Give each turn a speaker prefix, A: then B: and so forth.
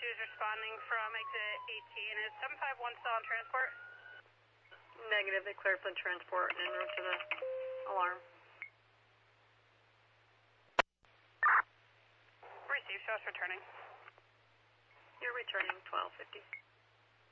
A: is responding from exit 18. Is 751 still on transport?
B: Negative, they cleared from transport and en route to the alarm.
A: Receive, show us returning.
B: You're returning 1250.